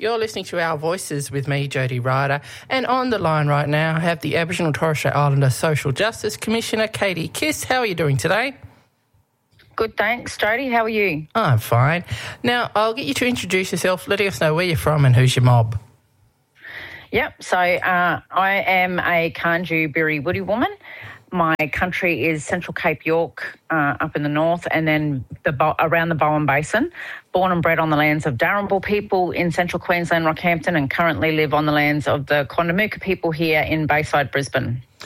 You're listening to Our Voices with me, Jody Ryder, and on the line right now I have the Aboriginal Torres Strait Islander Social Justice Commissioner, Katie Kiss. How are you doing today? Good, thanks. Jody, how are you? I'm fine. Now, I'll get you to introduce yourself, letting us know where you're from and who's your mob. Yep, so I am a Kanju Biri-Woody woman. My country is Central Cape York up in the north, and then around the Bowen Basin. Born and bred on the lands of Darumbal people in central Queensland, Rockhampton, and currently live on the lands of the Quandamooka people here in Bayside, Brisbane.